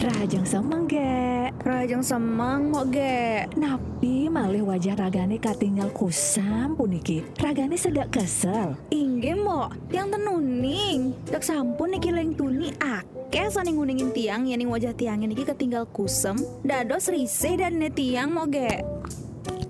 Rajang semeng ge. Rajang semang kok ge. Napi malih wajah ragane katinggal kusam puniki. Ragane sedak kesel. Inggih mbok, tiang tenuning. Dak sampun niki leng tuni akeh saning nguningin tiang yen ing wajah tiang niki ketinggal kusem. Dados risih dan tiang mo ge.